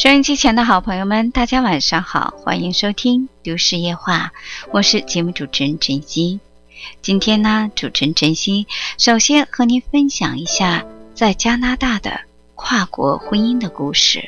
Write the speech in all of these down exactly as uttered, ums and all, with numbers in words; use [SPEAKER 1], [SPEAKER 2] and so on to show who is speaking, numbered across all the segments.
[SPEAKER 1] 收音机前的好朋友们，大家晚上好，欢迎收听都市夜话，我是节目主持人珍惜。今天呢，主持人珍惜首先和您分享一下在加拿大的跨国婚姻的故事。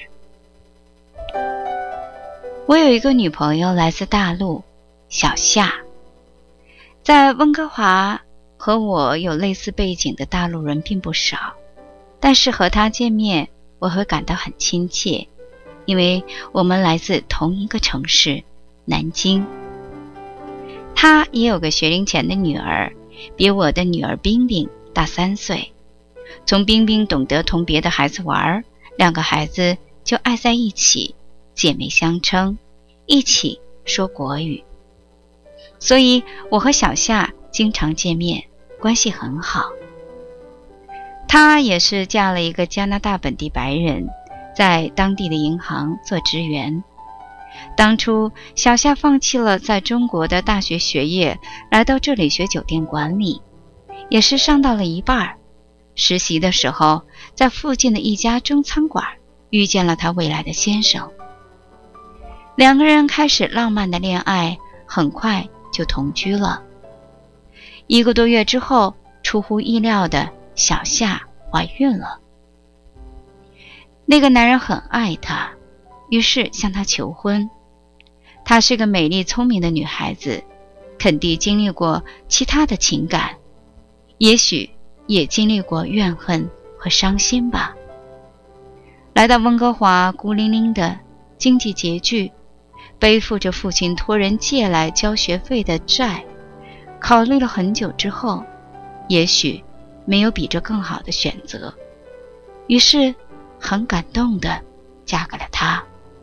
[SPEAKER 1] 我有一个女朋友来自大陆，小夏。在温哥华和我有类似背景的大陆人并不少，但是和她见面我会感到很亲切，因为我们来自同一个城市南京。她也有个学龄前的女儿，比我的女儿冰冰大三岁。从冰冰懂得同别的孩子玩，两个孩子就爱在一起，姐妹相称，一起说国语。所以我和小夏经常见面，关系很好。她也是嫁了一个加拿大本地白人，在当地的银行做职员。当初小夏放弃了在中国的大学学业，来到这里学酒店管理，也是上到了一半。实习的时候，在附近的一家中餐馆遇见了她未来的先生。两个人开始浪漫的恋爱，很快就同居了。一个多月之后，出乎意料的小夏怀孕了。那个男人很爱她，于是向她求婚。她是个美丽聪明的女孩子，肯定经历过其他的情感，也许也经历过怨恨和伤心吧。来到温哥华，孤零零的，经济拮据，背负着父亲托人借来交学费的债，考虑了很久之后，也许没有比这更好的选择，于是很感动地嫁给了他。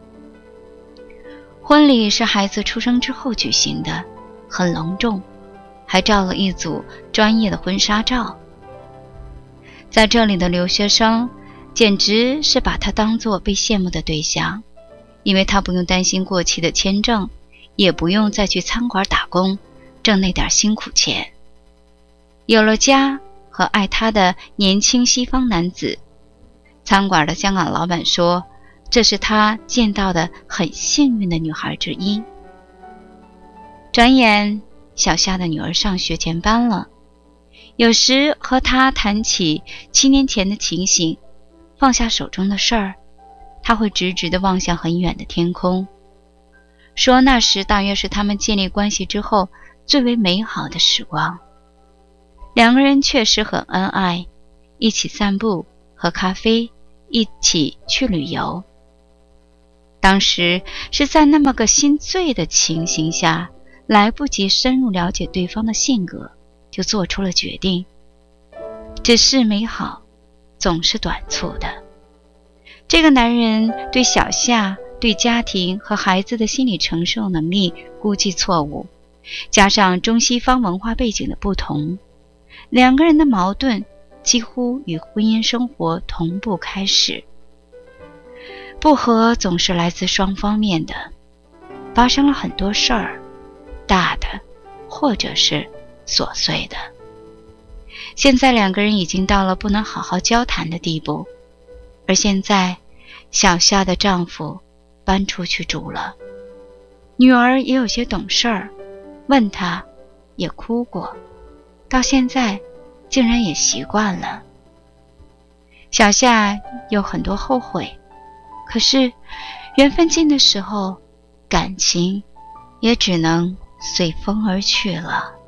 [SPEAKER 1] 婚礼是孩子出生之后举行的，很隆重，还照了一组专业的婚纱照。在这里的留学生简直是把他当作被羡慕的对象，因为他不用担心过期的签证，也不用再去餐馆打工挣那点辛苦钱。有了家和爱他的年轻西方男子，餐馆的香港老板说，这是他见到的很幸运的女孩之一。转眼小夏的女儿上学前班了，有时和他谈起七年前的情形，放下手中的事儿，他会直直地望向很远的天空，说那时大约是他们建立关系之后最为美好的时光。两个人确实很恩爱，一起散步喝咖啡，一起去旅游。当时是在那么个心醉的情形下，来不及深入了解对方的性格，就做出了决定。只是美好总是短促的。这个男人对小夏对家庭和孩子的心理承受能力估计错误，加上中西方文化背景的不同，两个人的矛盾几乎与婚姻生活同步开始。不和总是来自双方面的，发生了很多事儿，大的或者是琐碎的。现在两个人已经到了不能好好交谈的地步，而现在小夏的丈夫搬出去住了，女儿也有些懂事儿，问她也哭过，到现在竟然也习惯了。小夏有很多后悔，可是缘分尽的时候，感情也只能随风而去了。